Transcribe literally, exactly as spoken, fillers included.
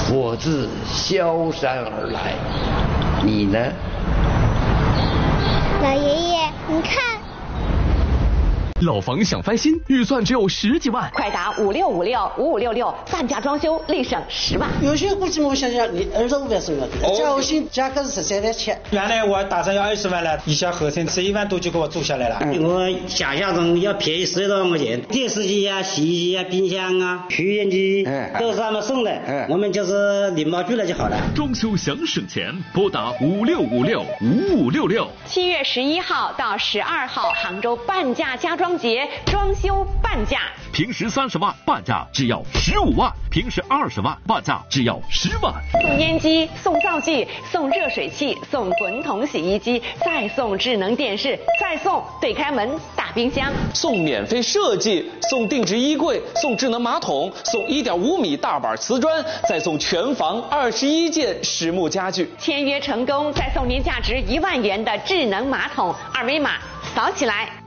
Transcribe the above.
我自萧山而来，你呢？ 老爷爷，你看。 老房想翻新，预算只有十几万， 快打五六五六五五六六，半价装修立省十万。 有些估计我想想，你二十五万收了，加我新价格是十三万七。 原来我打算要二十万了，一下合成十一万多就给我做下来了。 嗯、我想象中要便宜十多万块钱，电视机啊、洗衣机啊、冰箱啊、取烟机都是他们送的，嗯、我们就是领包去了就好了。 装修想省钱，拨打五六五六五五六六。 七月十一号到十二号，杭州半价家装节装修半价， 平时三十万半价只要十五万，平时二十万半价只要十万。 送烟机、送灶具、送热水器、送滚筒洗衣机，再送智能电视，再送对开门大冰箱， 送免费设计，送定制衣柜，送智能马桶，送一点五米大板瓷砖，再送全房二十一件实木家具。 签约成功，再送您价值一万元的智能马桶，二维码扫起来。